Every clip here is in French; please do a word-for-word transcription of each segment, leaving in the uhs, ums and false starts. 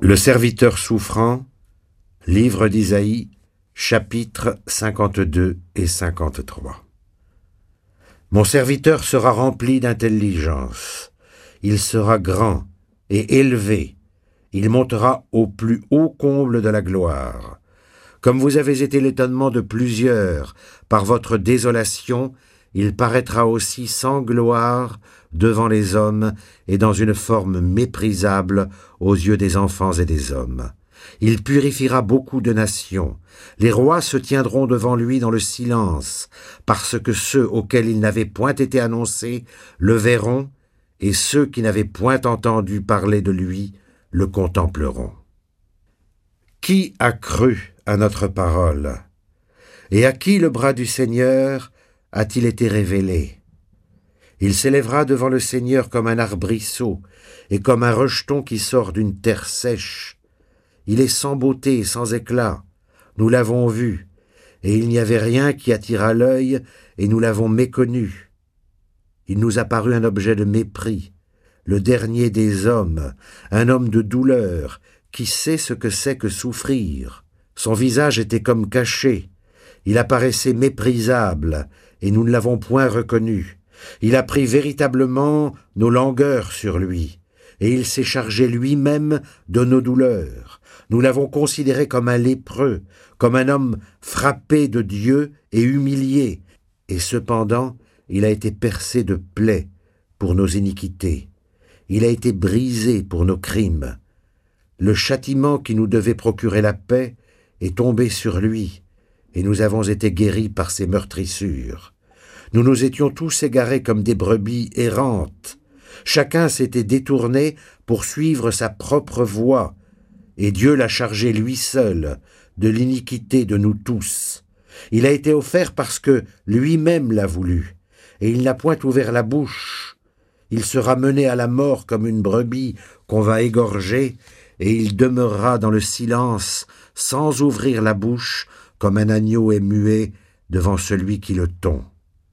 Le serviteur souffrant, livre d'Isaïe, chapitres cinquante-deux et cinquante-trois. Mon serviteur sera rempli d'intelligence, il sera grand et élevé, il montera au plus haut comble de la gloire. Comme vous avez été l'étonnement de plusieurs par votre désolation, il paraîtra aussi sans gloire devant les hommes et dans une forme méprisable aux yeux des enfants et des hommes. Il purifiera beaucoup de nations. Les rois se tiendront devant lui dans le silence, parce que ceux auxquels il n'avait point été annoncé le verront, et ceux qui n'avaient point entendu parler de lui le contempleront. Qui a cru à notre parole? Et à qui le bras du Seigneur a-t-il été révélé? Il s'élèvera devant le Seigneur comme un arbrisseau et comme un rejeton qui sort d'une terre sèche. Il est sans beauté et sans éclat, nous l'avons vu, et il n'y avait rien qui attirât l'œil, et nous l'avons méconnu. Il nous a paru un objet de mépris, le dernier des hommes, un homme de douleur, qui sait ce que c'est que souffrir. Son visage était comme caché, il apparaissait méprisable, et nous ne l'avons point reconnu. Il a pris véritablement nos langueurs sur lui, et il s'est chargé lui-même de nos douleurs. Nous l'avons considéré comme un lépreux, comme un homme frappé de Dieu et humilié, et cependant il a été percé de plaies pour nos iniquités. Il a été brisé pour nos crimes. Le châtiment qui nous devait procurer la paix est tombé sur lui, et nous avons été guéris par ses meurtrissures. Nous nous étions tous égarés comme des brebis errantes. Chacun s'était détourné pour suivre sa propre voie, et Dieu l'a chargé lui seul de l'iniquité de nous tous. Il a été offert parce que lui-même l'a voulu, et il n'a point ouvert la bouche. Il sera mené à la mort comme une brebis qu'on va égorger, et il demeurera dans le silence sans ouvrir la bouche, comme un agneau est muet devant celui qui le tond.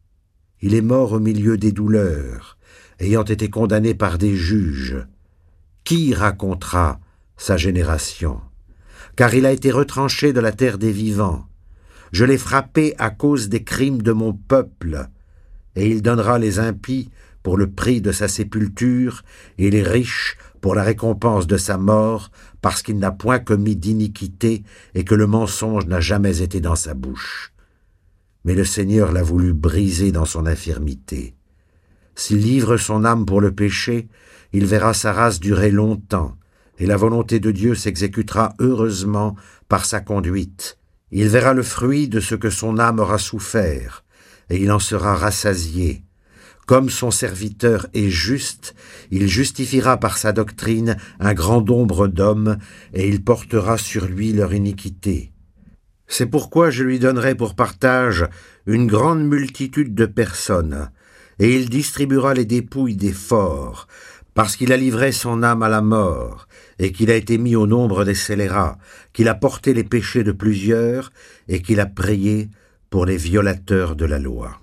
Il est mort au milieu des douleurs, ayant été condamné par des juges. Qui racontera sa génération? Car il a été retranché de la terre des vivants. Je l'ai frappé à cause des crimes de mon peuple, et il donnera les impies pour le prix de sa sépulture, et les riches pour la récompense de sa mort, parce qu'il n'a point commis d'iniquité, et que le mensonge n'a jamais été dans sa bouche. Mais le Seigneur l'a voulu briser dans son infirmité. S'il livre son âme pour le péché, il verra sa race durer longtemps, et la volonté de Dieu s'exécutera heureusement par sa conduite. Il verra le fruit de ce que son âme aura souffert, et il en sera rassasié. Comme son serviteur est juste, il justifiera par sa doctrine un grand nombre d'hommes, et il portera sur lui leur iniquité. C'est pourquoi je lui donnerai pour partage une grande multitude de personnes, et il distribuera les dépouilles des forts, parce qu'il a livré son âme à la mort, et qu'il a été mis au nombre des scélérats, qu'il a porté les péchés de plusieurs, et qu'il a prié pour les violateurs de la loi.